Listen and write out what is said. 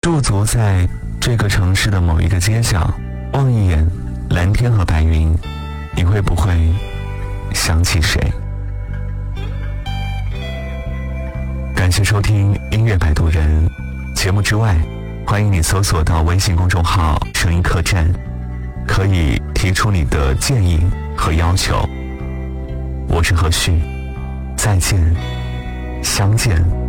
驻足在这个城市的某一个街角，望一眼蓝天和白云，你会不会想起谁？感谢收听音乐摆渡人节目之外，欢迎你搜索到微信公众号声音客栈，可以提出你的建议和要求。我是何旭，再见，相见。